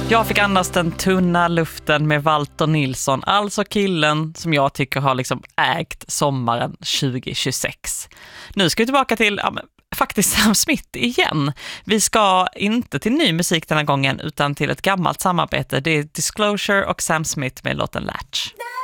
Jag fick andas den tunna luften med Walter Nilsson, alltså killen som jag tycker har liksom ägt sommaren 2026. Nu ska vi tillbaka till faktiskt Sam Smith igen. Vi ska inte till ny musik den här gången utan till ett gammalt samarbete. Det är Disclosure och Sam Smith med låten Latch.